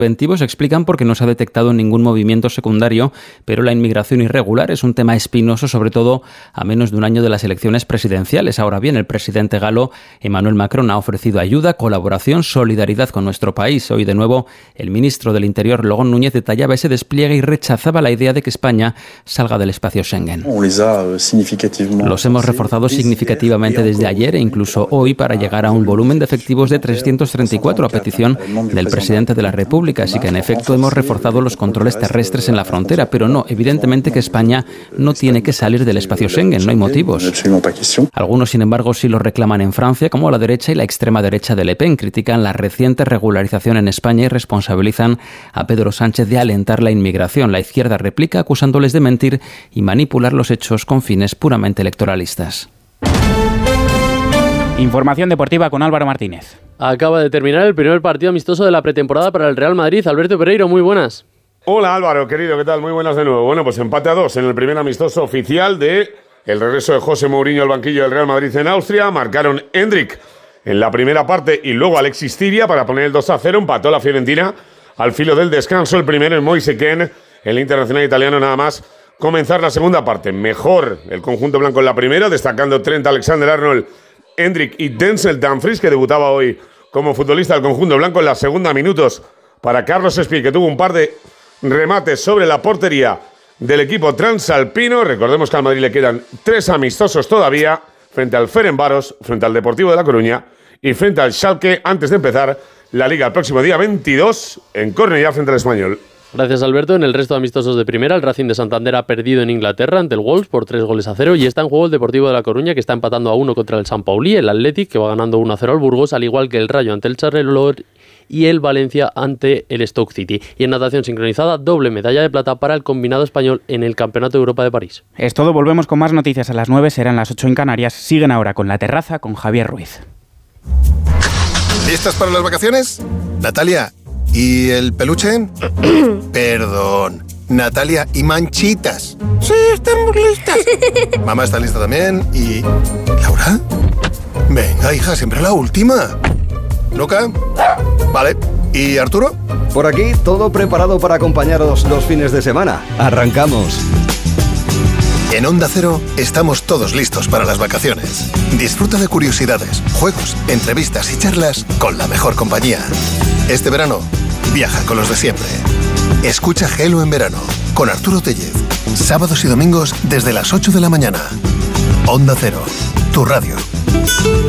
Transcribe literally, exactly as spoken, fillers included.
preventivos explican por qué no se ha detectado ningún movimiento secundario, pero la inmigración irregular es un tema espinoso, sobre todo a menos de un año de las elecciones presidenciales. Ahora bien, el presidente galo Emmanuel Macron ha ofrecido ayuda, colaboración, solidaridad con nuestro país. Hoy de nuevo el ministro del Interior, Laurent Núñez, detallaba ese despliegue y rechazaba la idea de que España salga del espacio Schengen. Los hemos reforzado significativamente desde ayer e incluso hoy para llegar a un volumen de efectivos de trescientos treinta y cuatro a petición del presidente de la República. Así que, en efecto, hemos reforzado los controles terrestres en la frontera, pero no, evidentemente que España no tiene que salir del espacio Schengen, no hay motivos. Algunos, sin embargo, sí lo reclaman en Francia, como la derecha y la extrema derecha de Le Pen. Critican la reciente regularización en España y responsabilizan a Pedro Sánchez de alentar la inmigración. La izquierda replica acusándoles de mentir y manipular los hechos con fines puramente electoralistas. Información deportiva con Álvaro Martínez. Acaba de terminar el primer partido amistoso de la pretemporada para el Real Madrid. Alberto Pereiro, muy buenas. Hola Álvaro, querido, ¿qué tal? Muy buenas de nuevo. Bueno, pues empate a dos en el primer amistoso oficial de el regreso de José Mourinho al banquillo del Real Madrid en Austria. Marcaron Endrick en la primera parte y luego Alexis Tiria para poner el dos a cero. Empató la Fiorentina al filo del descanso. El primero en Moise Kean, el internacional italiano, nada más comenzar la segunda parte. Mejor el conjunto blanco en la primera, destacando Trent Alexander-Arnold, Endrick y Denzel Dumfries, que debutaba hoy como futbolista del conjunto blanco. En la segunda, minutos para Carlos Espí, que tuvo un par de remates sobre la portería del equipo transalpino. Recordemos que al Madrid le quedan tres amistosos todavía, frente al Ferencváros, frente al Deportivo de La Coruña y frente al Schalke, antes de empezar la Liga el próximo día veintidós en Cornellá frente al Español. Gracias, Alberto. En el resto de amistosos de primera, el Racing de Santander ha perdido en Inglaterra ante el Wolves por tres goles a cero y está en juego el Deportivo de La Coruña, que está empatando a uno contra el San Pauli, el Athletic, que va ganando uno a cero al Burgos, al igual que el Rayo ante el Charleroi y el Valencia ante el Stoke City. Y en natación sincronizada, doble medalla de plata para el combinado español en el Campeonato de Europa de París. Es todo, volvemos con más noticias a las nueve, serán las ocho en Canarias. Siguen ahora con La Terraza con Javier Ruiz. ¿Listas para las vacaciones? Natalia, ¿y el peluche? Perdón, Natalia, ¿y Manchitas? Sí, estamos listas. Mamá está lista también. ¿Y Laura? Venga, hija, siempre la última. ¿Luca? Vale. ¿Y Arturo? Por aquí, todo preparado para acompañaros los fines de semana. ¡Arrancamos! En Onda Cero estamos todos listos para las vacaciones. Disfruta de curiosidades, juegos, entrevistas y charlas con la mejor compañía. Este verano, viaja con los de siempre. Escucha Gelo en verano con Arturo Tellez. Sábados y domingos desde las ocho de la mañana. Onda Cero, tu radio.